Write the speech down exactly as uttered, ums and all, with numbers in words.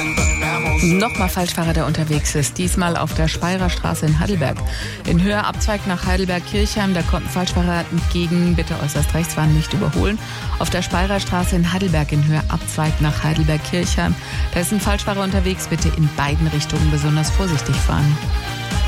Nochmal Falschfahrer, der unterwegs ist. Diesmal auf der Speyerer Straße in Heidelberg. In Höhe Abzweig nach Heidelberg-Kirchheim. Da konnten Falschfahrer entgegen, bitte äußerst rechts fahren, nicht überholen. Auf der Speyerer Straße in Heidelberg in Höhe Abzweig nach Heidelberg-Kirchheim. Da ist ein Falschfahrer unterwegs. Bitte in beiden Richtungen besonders vorsichtig fahren.